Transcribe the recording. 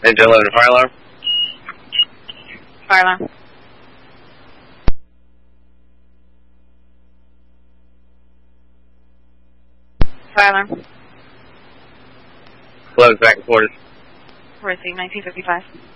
Engine 11, fire alarm. Fire alarm. Fire alarm. 11 back and forth. Receive 1955.